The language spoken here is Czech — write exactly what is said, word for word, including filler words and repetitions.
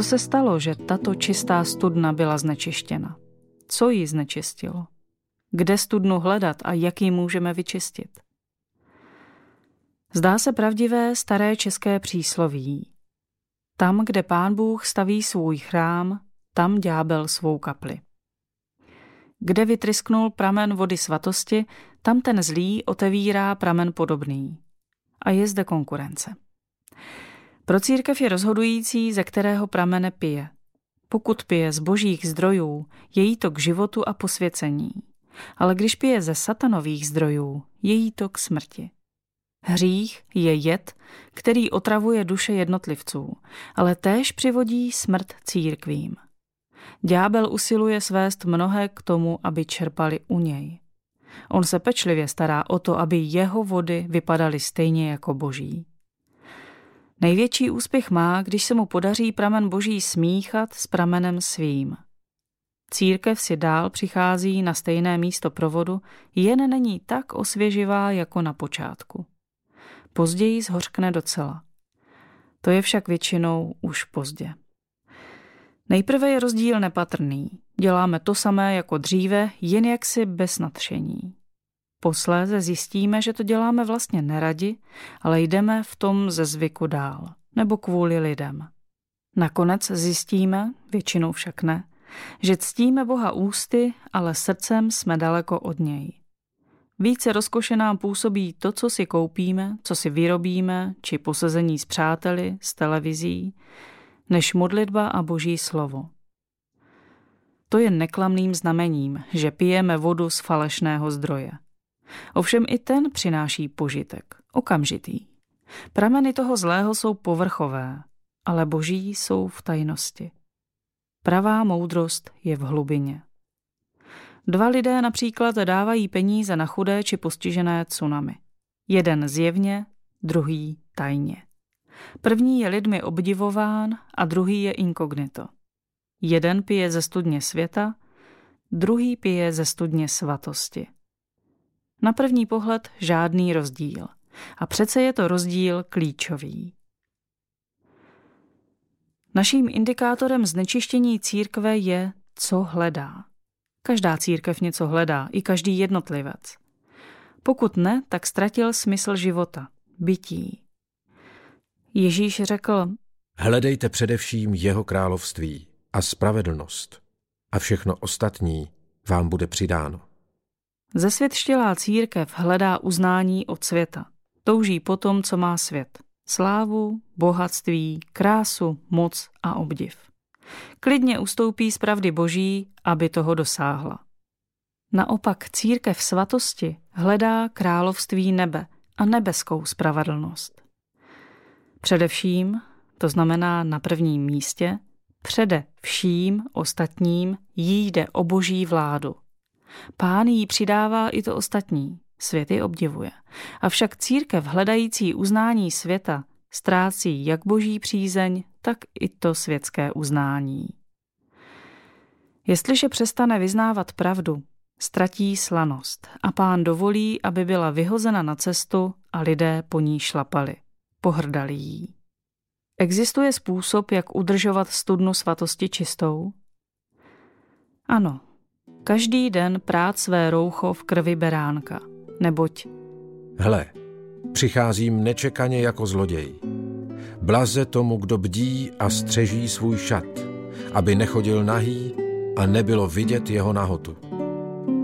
Co se stalo, že tato čistá studna byla znečištěna? Co ji znečistilo? Kde studnu hledat a jak ji můžeme vyčistit? Zdá se pravdivé staré české přísloví. Tam, kde Pán Bůh staví svůj chrám, tam ďábel svou kapli. Kde vytrysknul pramen vody svatosti, tam ten zlý otevírá pramen podobný. A je zde konkurence. Pro církev je rozhodující, ze kterého pramene pije. Pokud pije z božích zdrojů, je jí to k životu a posvěcení. Ale když pije ze satanových zdrojů, je jí to k smrti. Hřích je jed, který otravuje duše jednotlivců, ale též přivodí smrt církvím. Ďábel usiluje svést mnohé k tomu, aby čerpali u něj. On se pečlivě stará o to, aby jeho vody vypadaly stejně jako boží. Největší úspěch má, když se mu podaří pramen boží smíchat s pramenem svým. Církev si dál přichází na stejné místo provodu, jen není tak osvěživá jako na počátku. Později zhořkne docela. To je však většinou už pozdě. Nejprve je rozdíl nepatrný. Děláme to samé jako dříve, jen jaksi bez nadšení. Posléze zjistíme, že to děláme vlastně neradi, ale jdeme v tom ze zvyku dál, nebo kvůli lidem. Nakonec zjistíme, většinou však ne, že ctíme Boha ústy, ale srdcem jsme daleko od něj. Více rozkoše nám působí to, co si koupíme, co si vyrobíme, či posezení s přáteli, s televizí, než modlitba a boží slovo. To je neklamným znamením, že pijeme vodu z falešného zdroje. Ovšem i ten přináší požitek, okamžitý. Prameny toho zlého jsou povrchové, ale boží jsou v tajnosti. Pravá moudrost je v hlubině. Dva lidé například dávají peníze na chudé či postižené tsunami. Jeden zjevně, druhý tajně. První je lidmi obdivován a druhý je inkognito. Jeden pije ze studně světa, druhý pije ze studně svatosti. Na první pohled žádný rozdíl. A přece je to rozdíl klíčový. Naším indikátorem znečištění církve je, co hledá. Každá církev něco hledá, i každý jednotlivec. Pokud ne, tak ztratil smysl života, bytí. Ježíš řekl: Hledejte především jeho království a spravedlnost a všechno ostatní vám bude přidáno. Zesvětštělá církev hledá uznání od světa. Touží po tom, co má svět. Slávu, bohatství, krásu, moc a obdiv. Klidně ustoupí z pravdy boží, aby toho dosáhla. Naopak církev svatosti hledá království nebe a nebeskou spravedlnost. Především, to znamená na prvním místě, přede vším ostatním jí jde o boží vládu. Pán jí přidává i to ostatní, svět ji obdivuje. Avšak církev hledající uznání světa ztrácí jak boží přízeň, tak i to světské uznání. Jestliže přestane vyznávat pravdu, ztratí slanost a Pán dovolí, aby byla vyhozena na cestu a lidé po ní šlapali, pohrdali jí. Existuje způsob, jak udržovat studnu svatosti čistou? Ano, každý den prát své roucho v krvi beránka, neboť Hle, přicházím nečekaně jako zloděj. Blaze tomu, kdo bdí a střeží svůj šat, aby nechodil nahý a nebylo vidět jeho nahotu.